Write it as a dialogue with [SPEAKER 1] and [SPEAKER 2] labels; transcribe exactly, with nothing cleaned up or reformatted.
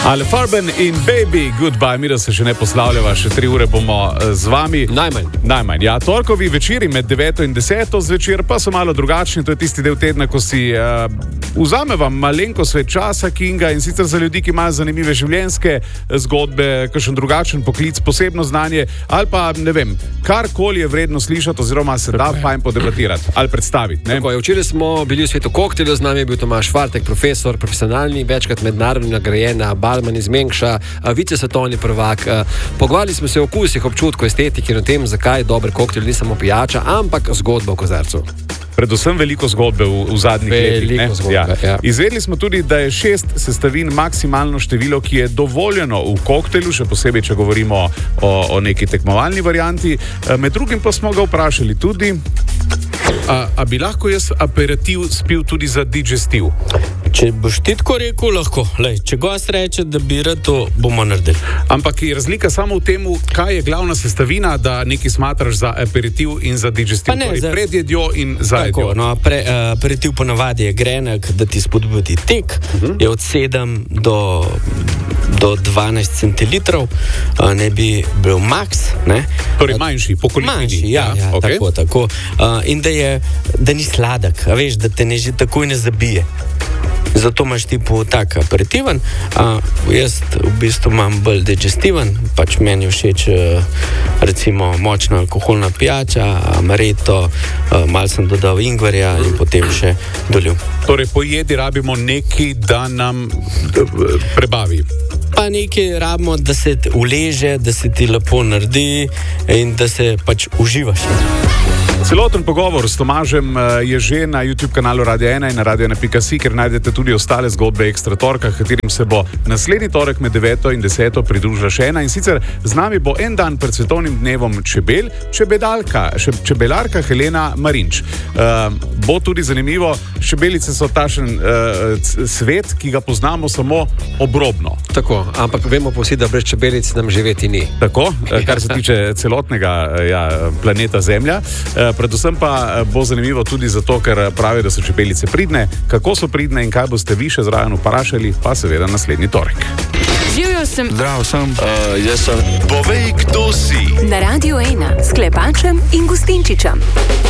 [SPEAKER 1] Ale Farben in Baby, goodbye, mi da se še ne poslavljava, še tri ure bomo z vami.
[SPEAKER 2] Najmanj.
[SPEAKER 1] Najmanj, ja. Torkovi večeri med deveto in deseto zvečer pa so malo drugačni, to je tisti del tedna, ko si uh, vzame vam malenko svet časa Kinga in sicer za ljudi, ki imajo zanimive življenjske zgodbe, kakšen drugačen poklic, posebno znanje ali pa, ne vem, karkoli je vredno slišati oziroma se da fajn podebatirati ali predstaviti. Ne?
[SPEAKER 2] Tako je, včeraj smo bili v svetu koktelju, z nami je bil Tomaž Fartek, profesor, profesionalni, večkrat mednarodno nagrajena, barman iz Mengša, vicesvetovni prvak. Pogovarjali smo se o okusih, občutku, estetiki in o tem, zakaj dober koktel ni samo pijača, ampak zgodba v kozarcu.
[SPEAKER 1] Predvsem veliko zgodbe v, v zadnjih letih.
[SPEAKER 2] Veliko zgodbe,
[SPEAKER 1] ja.
[SPEAKER 2] ja.
[SPEAKER 1] Izvedeli smo tudi, da je šest sestavin maksimalno število, ki je dovoljeno v koktelu, še posebej, če govorimo o, o neki tekmovalni varianti. Med drugim pa smo ga vprašali tudi, a, a bi lahko jaz aperitiv spil tudi za digestiv?
[SPEAKER 3] Če boš ti tako rekel, lahko. Lej, če gost reče, da bi rad, to bomo naredili.
[SPEAKER 1] Ampak je razlika samo v tem, kaj je glavna sestavina, da nekaj smatraš za aperitiv in za digestiv.
[SPEAKER 3] Pa ne,
[SPEAKER 1] torej,
[SPEAKER 3] za-
[SPEAKER 1] pred jedjo in za
[SPEAKER 3] Tako,
[SPEAKER 1] jedjo.
[SPEAKER 3] no, pre, uh, aperitiv ponavadi je grenek, da ti spodbudi tek, uh-huh. je od sedem do, do dvanajst centilitrov, uh, ne bi bil maks, ne?
[SPEAKER 1] Torej manjši, po količini.
[SPEAKER 3] Manjši, ja, ja,
[SPEAKER 1] okej.
[SPEAKER 3] tako, tako. Uh, in da je, da ni sladek, a veš, da te ne že takoj ne zabije. Zato imaš tipo tak aperitiven, uh, jaz v bistvu imam bolj digestiven, pač meni je všeč uh, recimo močna alkoholna pijača, amaretto, uh, malo sem dodal ingverja in potem še dolil.
[SPEAKER 1] Torej, po jedi rabimo nekaj, da nam d- d- prebavi.
[SPEAKER 3] Pa nekaj rabimo, da se ti uleže, da se ti lepo naredi in da se pač uživaš.
[SPEAKER 1] Celoten pogovor s Tomažem eh, je že na YouTube kanalu Radio ena in na radio ena pika si, kjer najdete tudi ostale zgodbe Ekstra torka, katerim se bo naslednji torek med deveto in deseto pridružila še ena. In sicer z nami bo en dan pred svetovnim dnevom čebel, čebedalka, še, čebelarka Helena Marinč. Uh, bo tudi zanimivo, čebelice so tašen uh, svet, ki ga poznamo samo obrobno.
[SPEAKER 2] Tako, ampak vemo pa vsi, da brez čebelic nam živeti ni.
[SPEAKER 1] Tako, eh, kar se tiče celotnega eh, ja, planeta Zemlja. Eh, Predvsem pa bo zanimivo tudi zato, ker pravijo, da so čebelice pridne. Kako so pridne in kaj boste vi še zraven vprašali, pa seveda naslednji torek.
[SPEAKER 4] Živjo sem
[SPEAKER 5] Zdravo sem.
[SPEAKER 6] Uh, jaz sem.
[SPEAKER 5] Povej, kdo si.
[SPEAKER 4] na Radio ena s Klepačem in Gustinčičem.